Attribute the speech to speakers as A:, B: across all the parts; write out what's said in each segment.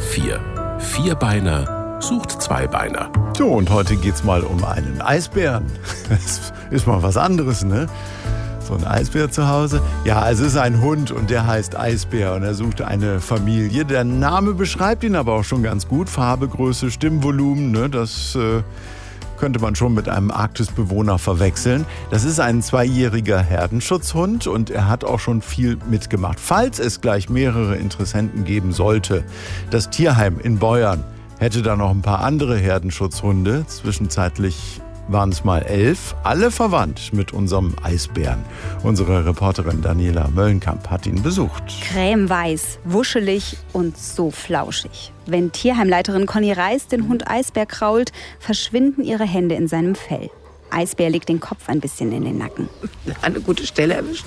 A: HR4. Vierbeiner sucht Zweibeiner.
B: So, und heute geht's mal um einen Eisbären. Das ist mal was anderes, ne? So ein Eisbär zu Hause. Ja, es ist ein Hund und der heißt Eisbär und er sucht eine Familie. Der Name beschreibt ihn aber auch schon ganz gut. Farbe, Größe, Stimmvolumen, ne? Das könnte man schon mit einem Arktisbewohner verwechseln. Das ist ein 2-jähriger Herdenschutzhund und er hat auch schon viel mitgemacht. Falls es gleich mehrere Interessenten geben sollte, das Tierheim in Beuern hätte da noch ein paar andere Herdenschutzhunde. Zwischenzeitlich waren es mal 11, alle verwandt mit unserem Eisbären. Unsere Reporterin Daniela Möllenkamp hat ihn besucht.
C: Cremeweiß, wuschelig und so flauschig. Wenn Tierheimleiterin Conny Reis den Hund Eisbär krault, verschwinden ihre Hände in seinem Fell. Eisbär legt den Kopf ein bisschen in den Nacken.
D: Eine gute Stelle erwischt.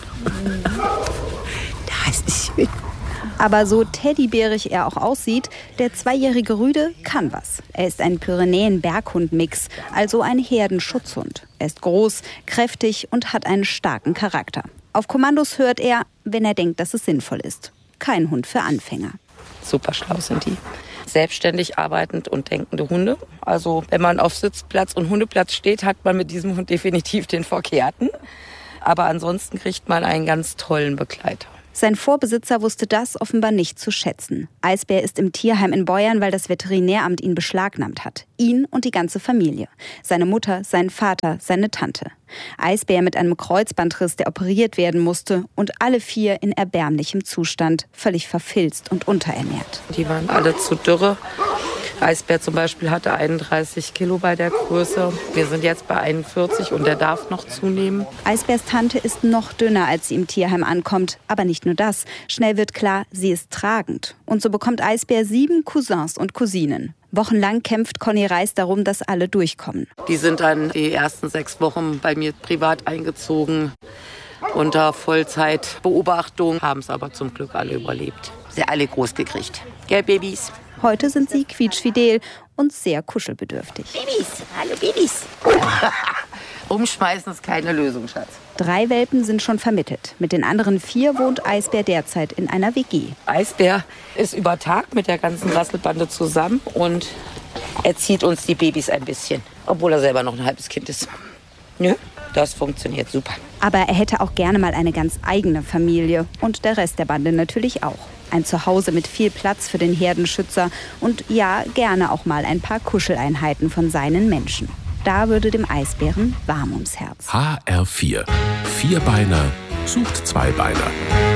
D: Da ist es schön.
C: Aber so teddybärig er auch aussieht, der 2-jährige Rüde kann was. Er ist ein Pyrenäen-Berghund-Mix, also ein Herdenschutzhund. Er ist groß, kräftig und hat einen starken Charakter. Auf Kommandos hört er, wenn er denkt, dass es sinnvoll ist. Kein Hund für Anfänger.
D: Super schlau sind die. Selbstständig arbeitend und denkende Hunde. Also wenn man auf Sitzplatz und Hundeplatz steht, hat man mit diesem Hund definitiv den Verkehrten. Aber ansonsten kriegt man einen ganz tollen Begleiter.
C: Sein Vorbesitzer wusste das offenbar nicht zu schätzen. Eisbär ist im Tierheim in Beuern, weil das Veterinäramt ihn beschlagnahmt hat. Ihn und die ganze Familie. Seine Mutter, sein Vater, seine Tante. Eisbär mit einem Kreuzbandriss, der operiert werden musste. Und alle 4 in erbärmlichem Zustand, völlig verfilzt und unterernährt.
D: Die waren alle zu dürre. Eisbär zum Beispiel hatte 31 Kilo bei der Größe. Wir sind jetzt bei 41 und der darf noch zunehmen.
C: Eisbärs Tante ist noch dünner, als sie im Tierheim ankommt. Aber nicht nur das. Schnell wird klar, sie ist tragend. Und so bekommt Eisbär 7 Cousins und Cousinen. Wochenlang kämpft Conny Reis darum, dass alle durchkommen.
D: Die sind dann die ersten 6 Wochen bei mir privat eingezogen. Unter Vollzeitbeobachtung, haben es aber zum Glück alle überlebt. Sie alle groß gekriegt. Gell, Babys?
C: Heute sind sie quietschfidel und sehr kuschelbedürftig.
D: Babys, hallo Babys. Umschmeißen ist keine Lösung, Schatz.
C: 3 Welpen sind schon vermittelt. Mit den anderen 4 wohnt Eisbär derzeit in einer WG.
D: Eisbär ist über Tag mit der ganzen Rasselbande zusammen und erzieht uns die Babys ein bisschen. Obwohl er selber noch ein halbes Kind ist. Nö, das funktioniert super.
C: Aber er hätte auch gerne mal eine ganz eigene Familie. Und der Rest der Bande natürlich auch. Ein Zuhause mit viel Platz für den Herdenschützer und ja, gerne auch mal ein paar Kuscheleinheiten von seinen Menschen. Da würde dem Eisbären warm ums Herz.
A: HR4. Vierbeiner sucht Zweibeiner.